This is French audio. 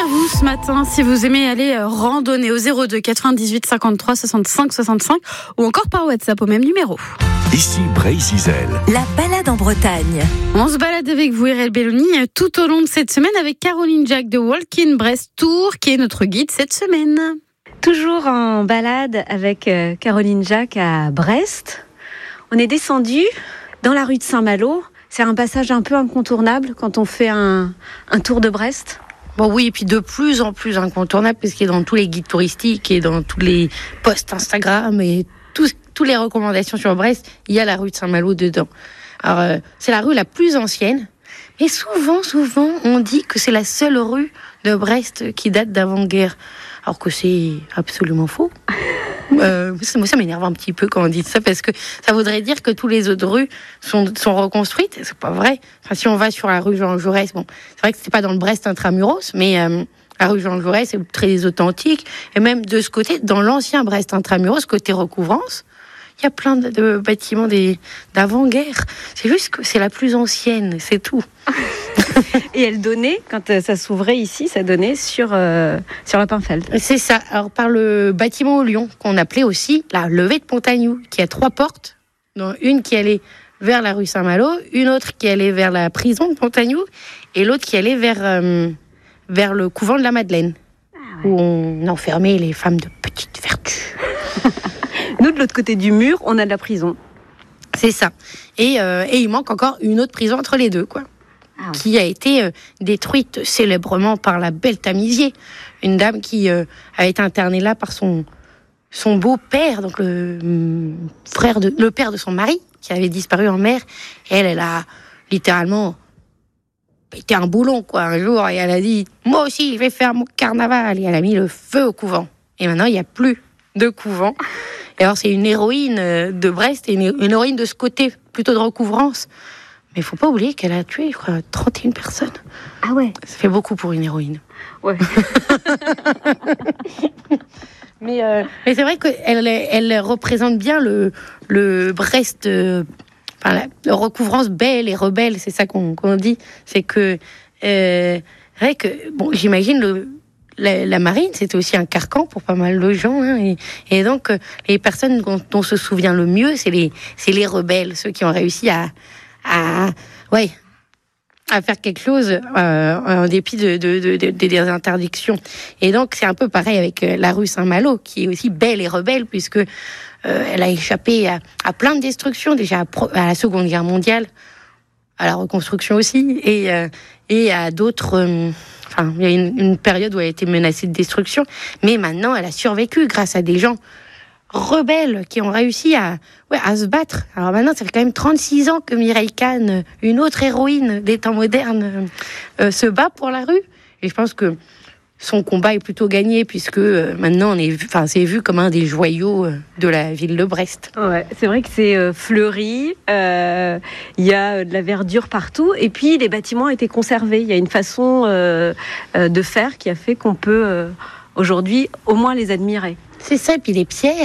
vers vous ce matin si vous aimez aller randonner au 02 98 53 65 65 ou encore par WhatsApp au même numéro. Ici Bray-Zizel. La balade en Bretagne. On se balade avec vous, Irel Belloni, tout au long de cette semaine avec Caroline Jack de Walk-in Brest Tour qui est notre guide cette semaine. Toujours en balade avec Caroline Jack à Brest. On est descendu dans la rue de Saint-Malo. C'est un passage un peu incontournable quand on fait un tour de Brest. Bon oui, et puis de plus en plus incontournable parce qu'il est dans tous les guides touristiques et dans tous les posts Instagram et toutes les recommandations sur Brest, il y a la rue de Saint-Malo dedans. Alors c'est la rue la plus ancienne et souvent on dit que c'est la seule rue de Brest qui date d'avant-guerre, alors que c'est absolument faux. Ça m'énerve un petit peu quand on dit ça parce que ça voudrait dire que toutes les autres rues sont reconstruites. C'est pas vrai. Enfin, si on va sur la rue Jean Jaurès, bon, c'est vrai que c'est pas dans le Brest intramuros, mais la rue Jean Jaurès c'est très authentique. Et même de ce côté, dans l'ancien Brest intramuros, côté recouvrance, il y a plein de bâtiments d'avant-guerre. C'est juste que c'est la plus ancienne, c'est tout. Et elle donnait, quand ça s'ouvrait ici, ça donnait sur la Pinfeld. C'est ça. Alors par le bâtiment au Lion, qu'on appelait aussi la levée de Pontagnoux, qui a 3 portes, dont une qui allait vers la rue Saint-Malo, une autre qui allait vers la prison de Pontagnoux, et l'autre qui allait vers le couvent de la Madeleine, où on enfermait les femmes de petite vertu. Nous, de l'autre côté du mur, on a de la prison. C'est ça. Et il manque encore une autre prison entre les deux, quoi. Qui a été détruite célèbrement par la belle Tamisier, une dame qui a été internée là par son beau-père, donc le père de son mari, qui avait disparu en mer. Et elle a littéralement pété un boulon, quoi, un jour, et elle a dit « Moi aussi, je vais faire mon carnaval !» Et elle a mis le feu au couvent. Et maintenant, il n'y a plus de couvent. Et alors, c'est une héroïne de Brest, et une héroïne de ce côté, plutôt de recouvrance. Mais il ne faut pas oublier qu'elle a tué, je crois, 31 personnes. Ah ouais. Ça fait beaucoup pour une héroïne. Ouais. mais c'est vrai qu'elle représente bien le Brest, la recouvrance belle et rebelle, c'est ça qu'on dit. C'est que, vrai que bon, j'imagine la marine, c'était aussi un carcan pour pas mal de gens, hein, et donc les personnes dont on se souvient le mieux, c'est les rebelles, ceux qui ont réussi à faire quelque chose en dépit des interdictions. Et donc c'est un peu pareil avec la rue Saint-Malo, qui est aussi belle et rebelle, puisque elle a échappé à plein de destructions, déjà à la Seconde Guerre mondiale, à la reconstruction aussi, et à d'autres. Il y a une période où elle a été menacée de destruction, mais maintenant elle a survécu grâce à des gens rebelles qui ont réussi à se battre. Alors maintenant, ça fait quand même 36 ans que Mireille Kahn, une autre héroïne des temps modernes, se bat pour la rue. Et je pense que son combat est plutôt gagné, puisque maintenant, c'est vu comme un des joyaux de la ville de Brest. Ouais, c'est vrai que c'est fleuri, il y a de la verdure partout, et puis les bâtiments ont été conservés. Il y a une façon de faire qui a fait qu'on peut aujourd'hui au moins les admirer. C'est ça, et puis les pierres.